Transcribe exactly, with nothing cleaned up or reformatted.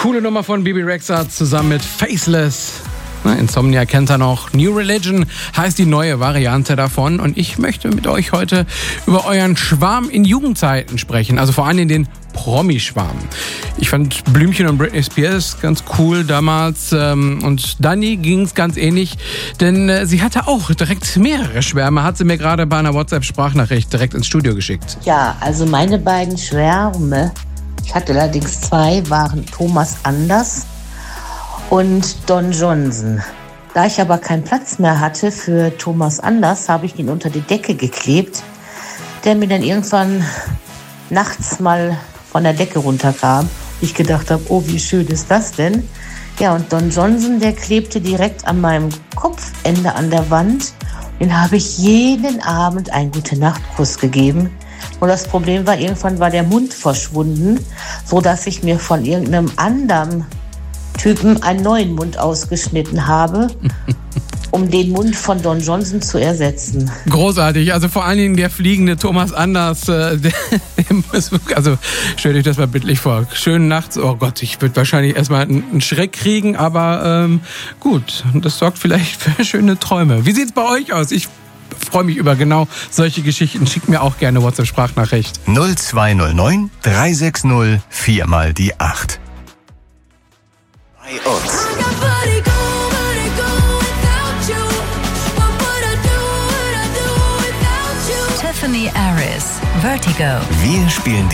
Coole Nummer von Bebe Rexha zusammen mit Faceless. Insomnia kennt er noch. New Religion heißt die neue Variante davon. Und ich möchte mit euch heute über euren Schwarm in Jugendzeiten sprechen. Also vor allem den Promi-Schwarm. Ich fand Blümchen und Britney Spears ganz cool damals. Und Dani ging es ganz ähnlich. Denn sie hatte auch direkt mehrere Schwärme. Hat sie mir gerade bei einer WhatsApp-Sprachnachricht direkt ins Studio geschickt. Ja, also meine beiden Schwärme, ich hatte allerdings zwei, waren Thomas Anders und Don Johnson. Da ich aber keinen Platz mehr hatte für Thomas Anders, habe ich ihn unter die Decke geklebt, der mir dann irgendwann nachts mal von der Decke runterkam. Ich gedacht habe, oh, wie schön ist das denn? Ja, und Don Johnson, der klebte direkt an meinem Kopfende an der Wand. Den habe ich jeden Abend einen Gute-Nacht-Kuss gegeben. Und das Problem war, irgendwann war der Mund verschwunden, sodass ich mir von irgendeinem anderen Typen einen neuen Mund ausgeschnitten habe, um den Mund von Don Johnson zu ersetzen. Großartig, also vor allen Dingen der fliegende Thomas Anders, äh, der, der muss, also stellt euch das mal bildlich vor, schön nachts, oh Gott, ich würde wahrscheinlich erstmal einen Schreck kriegen, aber ähm, gut, das sorgt vielleicht für schöne Träume. Wie sieht's bei euch aus? Ich freue mich über genau solche Geschichten. Schickt mir auch gerne WhatsApp-Sprachnachricht. null zwei null neun drei sechs null vier mal die acht. Bei uns. Tiffany Aris, Vertigo. Wir spielen die